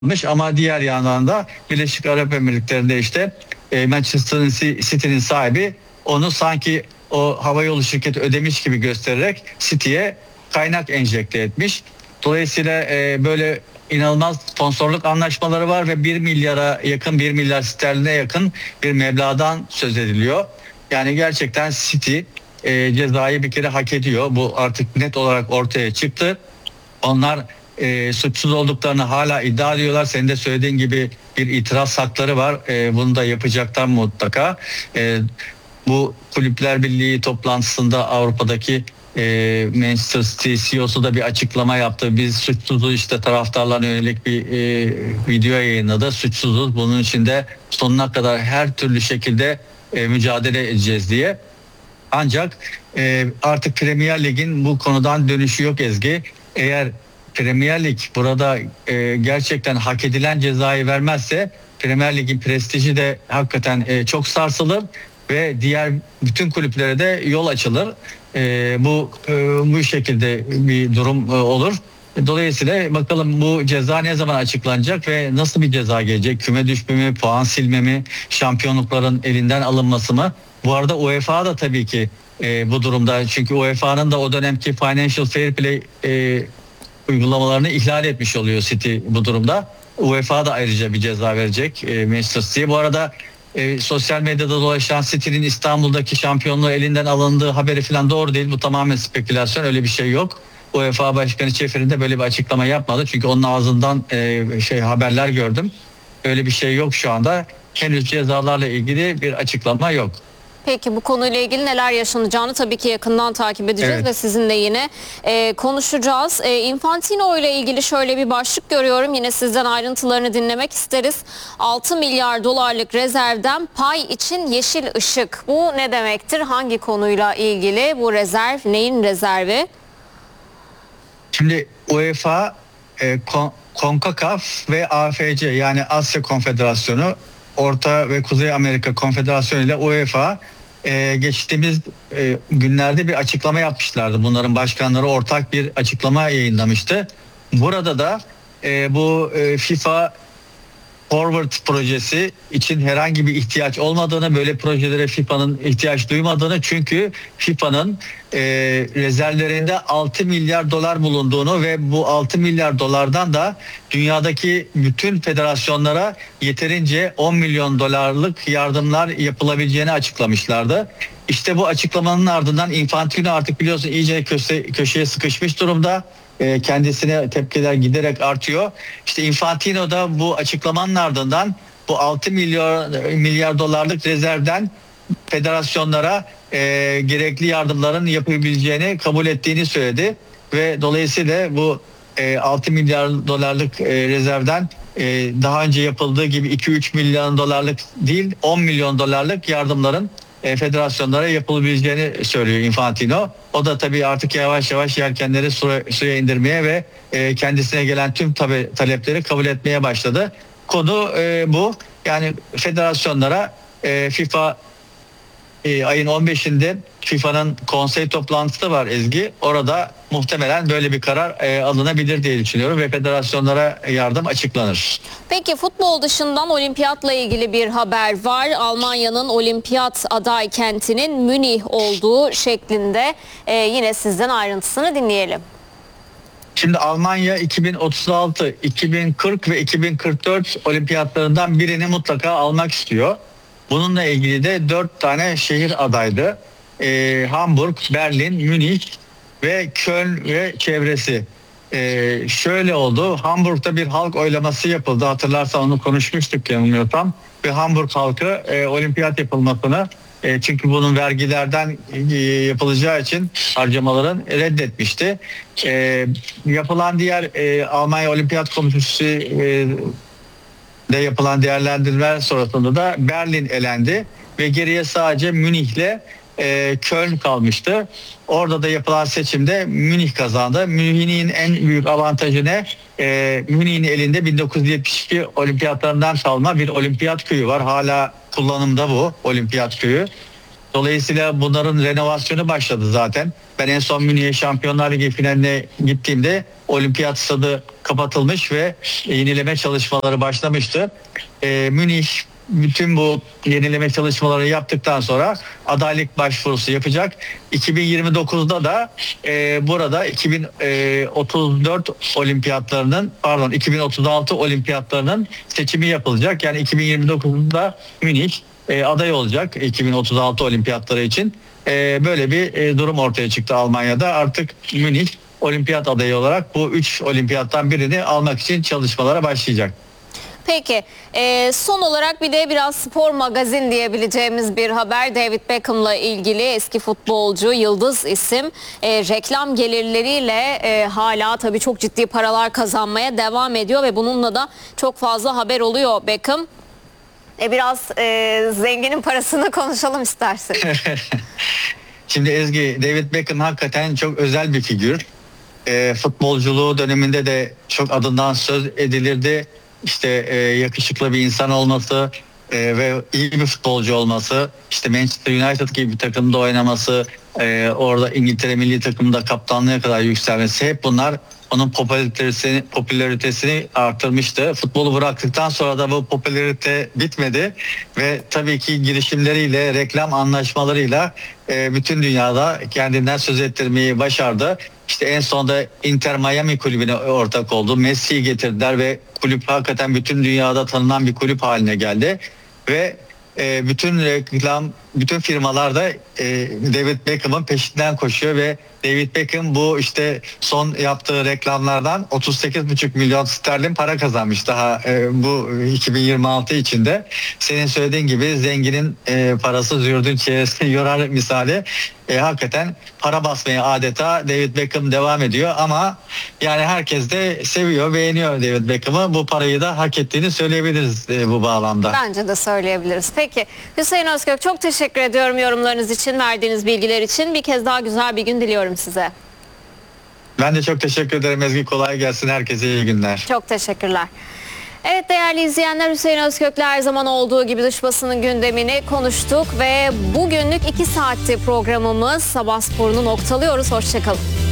ama diğer yandan da Birleşik Arap Emirlikleri'nde işte Manchester City'nin sahibi onu sanki o havayolu şirketi ödemiş gibi göstererek City'ye kaynak enjekte etmiş. Dolayısıyla böyle inanılmaz sponsorluk anlaşmaları var ve 1 milyara yakın, 1 milyar sterline yakın bir meblağdan söz ediliyor. Yani gerçekten City cezayı bir kere hak ediyor. Bu artık net olarak ortaya çıktı. Onlar suçsuz olduklarını hala iddia ediyorlar. Senin de söylediğin gibi bir itiraz hakları var. Bunu da yapacaklar mutlaka. Bu Kulüpler Birliği toplantısında Avrupa'daki Manchester City CEO'su da bir açıklama yaptı. Biz suçsuzuz, işte taraftarlarına yönelik bir video yayınladı. Suçsuzuz. Bunun için de sonuna kadar her türlü şekilde mücadele edeceğiz diye. Ancak artık Premier Lig'in bu konudan dönüşü yok Ezgi. Eğer Premier Lig burada gerçekten hak edilen cezayı vermezse Premier Lig'in prestiji de hakikaten çok sarsılır ve diğer bütün kulüplere de yol açılır. Bu şekilde bir durum olur. Dolayısıyla bakalım bu ceza ne zaman açıklanacak ve nasıl bir ceza gelecek? Küme düşme mi, puan silme mi, şampiyonlukların elinden alınması mı? Bu arada UEFA da tabii ki bu durumda, çünkü UEFA'nın da o dönemki Financial Fair Play uygulamalarını ihlal etmiş oluyor City bu durumda. UEFA da ayrıca bir ceza verecek Manchester City'ye. Bu arada sosyal medyada dolaşan City'nin İstanbul'daki şampiyonluğu elinden alındığı haberi falan doğru değil. Bu tamamen spekülasyon, öyle bir şey yok. UEFA Başkanı Çeferi de böyle bir açıklama yapmadı. Çünkü onun ağzından haberler gördüm. Öyle bir şey yok şu anda. Henüz cezalarla ilgili bir açıklama yok. Peki bu konuyla ilgili neler yaşanacağını tabii ki yakından takip edeceğiz, Evet. ve sizinle yine konuşacağız. Infantino ile ilgili şöyle bir başlık görüyorum. Yine sizden ayrıntılarını dinlemek isteriz. 6 milyar dolarlık rezervden pay için yeşil ışık. Bu ne demektir? Hangi konuyla ilgili bu rezerv? Neyin rezervi? Şimdi UEFA, CONCACAF ve AFC yani Asya Konfederasyonu, Orta ve Kuzey Amerika Konfederasyonu ile UEFA geçtiğimiz günlerde bir açıklama yapmışlardı. Bunların başkanları ortak bir açıklama yayınlamıştı. Burada da bu FIFA Forward projesi için herhangi bir ihtiyaç olmadığını, böyle projelere FIFA'nın ihtiyaç duymadığını, çünkü FIFA'nın rezervlerinde 6 milyar dolar bulunduğunu ve bu 6 milyar dolardan da dünyadaki bütün federasyonlara yeterince 10 milyon dolarlık yardımlar yapılabileceğini açıklamışlardı. İşte bu açıklamanın ardından Infantino artık biliyorsun iyice köşeye sıkışmış durumda. Kendisine tepkiler giderek artıyor. İşte Infantino da bu açıklamanın ardından bu 6 milyar dolarlık rezervden federasyonlara gerekli yardımların yapılabileceğini kabul ettiğini söyledi ve dolayısıyla bu 6 milyar dolarlık rezervden daha önce yapıldığı gibi 2-3 milyon dolarlık değil 10 milyon dolarlık yardımların federasyonlara yapılabileceğini söylüyor Infantino. O da tabii artık yavaş yavaş yelkenleri suya indirmeye ve kendisine gelen tüm talepleri kabul etmeye başladı. Konu bu. Yani federasyonlara FIFA ayın 15'inde FIFA'nın konsey toplantısı var Ezgi. Orada muhtemelen böyle bir karar alınabilir diye düşünüyorum ve federasyonlara yardım açıklanır. Peki futbol dışından olimpiyatla ilgili bir haber var. Almanya'nın olimpiyat aday kentinin Münih olduğu şeklinde. Yine sizden ayrıntısını dinleyelim. Şimdi Almanya 2036, 2040 ve 2044 olimpiyatlarından birini mutlaka almak istiyor. Bununla ilgili de 4 tane şehir adaydı. Hamburg, Berlin, Münih ve Köln ve çevresi. Şöyle oldu. Hamburg'da bir halk oylaması yapıldı. Hatırlarsan onu konuşmuştuk yanılmıyorsam. Ve Hamburg halkı olimpiyat yapılmasını, çünkü bunun vergilerden yapılacağı için harcamaların reddetmişti. Yapılan diğer Almanya Olimpiyat Komitesi de yapılan değerlendirmeler sonrasında da Berlin elendi ve geriye sadece Münih'le Köln kalmıştı. Orada da yapılan seçimde Münih kazandı. Münih'in en büyük avantajı ne? Münih'in elinde 1972 olimpiyatlarından kalma bir olimpiyat köyü var. Hala kullanımda bu olimpiyat köyü. Dolayısıyla bunların renovasyonu başladı zaten. Ben en son Münih'e Şampiyonlar Ligi finaline gittiğimde olimpiyat stadı kapatılmış ve yenileme çalışmaları başlamıştı. Münih bütün bu yenileme çalışmaları yaptıktan sonra adaylık başvurusu yapacak. 2029'da da burada 2034 olimpiyatlarının 2036 olimpiyatlarının seçimi yapılacak. Yani 2029'da Münih aday olacak 2036 olimpiyatları için. Böyle bir durum ortaya çıktı Almanya'da. Artık Münih olimpiyat adayı olarak bu 3 olimpiyattan birini almak için çalışmalara başlayacak. Peki son olarak bir de biraz spor magazin diyebileceğimiz bir haber. David Beckham'la ilgili, eski futbolcu, yıldız isim, reklam gelirleriyle hala tabii çok ciddi paralar kazanmaya devam ediyor ve bununla da çok fazla haber oluyor Beckham. Biraz zenginin parasını konuşalım istersen. Şimdi Ezgi, David Beckham hakikaten çok özel bir figür. Futbolculuğu döneminde de çok adından söz edilirdi. İşte yakışıklı bir insan olması ve iyi bir futbolcu olması, işte Manchester United gibi bir takımda oynaması, orada İngiltere milli takımında kaptanlığa kadar yükselmesi, hep bunlar onun popülaritesini artırmıştı. Futbolu bıraktıktan sonra da bu popülarite bitmedi ve tabii ki girişimleriyle, reklam anlaşmalarıyla bütün dünyada kendinden söz ettirmeyi başardı. İşte en sonunda Inter Miami kulübüne ortak oldu. Messi'yi getirdiler ve kulüp hakikaten bütün dünyada tanınan bir kulüp haline geldi. Ve bütün firmalar da David Beckham'ın peşinden koşuyor ve David Beckham bu işte son yaptığı reklamlardan 38,5 milyon sterlin para kazanmış daha bu 2026 içinde. Senin söylediğin gibi zenginin parası zürdün çenesine yorar misali. Hakikaten para basmaya adeta David Beckham devam ediyor ama yani herkes de seviyor, beğeniyor David Beckham'ı. Bu parayı da hak ettiğini söyleyebiliriz bu bağlamda. Bence de söyleyebiliriz. Peki Hüseyin Özkök, çok teşekkür ediyorum yorumlarınız için, verdiğiniz bilgiler için. Bir kez daha güzel bir gün diliyorum size. Ben de çok teşekkür ederim Ezgi. Kolay gelsin. Herkese iyi günler. Çok teşekkürler. Evet değerli izleyenler, Hüseyin Özkök'le her zaman olduğu gibi dış basının gündemini konuştuk ve bugünlük 2 saatli programımız Sabah Sporu'nu noktalıyoruz. Hoşçakalın.